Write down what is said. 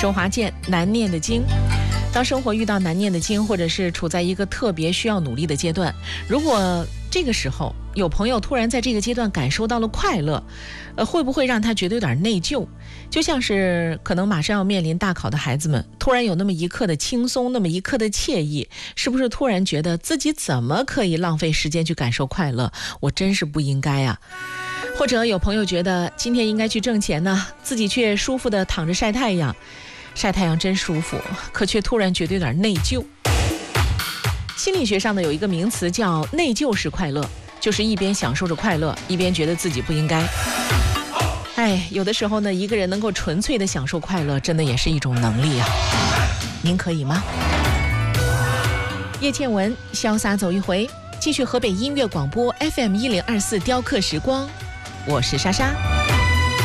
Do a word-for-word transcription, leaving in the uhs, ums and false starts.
周华健，难念的经。当生活遇到难念的经，或者是处在一个特别需要努力的阶段，如果这个时候有朋友突然在这个阶段感受到了快乐，呃，会不会让他觉得有点内疚？就像是可能马上要面临大考的孩子们，突然有那么一刻的轻松，那么一刻的惬意，是不是突然觉得自己怎么可以浪费时间去感受快乐？我真是不应该啊！或者有朋友觉得今天应该去挣钱呢，自己却舒服的躺着晒太阳，晒太阳真舒服，可却突然觉得有点内疚。心理学上的有一个名词叫内疚式快乐，就是一边享受着快乐，一边觉得自己不应该。哎，有的时候呢，一个人能够纯粹的享受快乐，真的也是一种能力啊。您可以吗？叶倩文，潇洒走一回，继续河北音乐广播 F M 一零二四雕刻时光，我是莎莎。